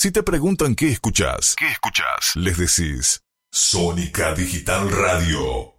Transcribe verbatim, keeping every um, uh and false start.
Si te preguntan qué escuchás, ¿qué escuchás? Les decís Sónica Digital Radio.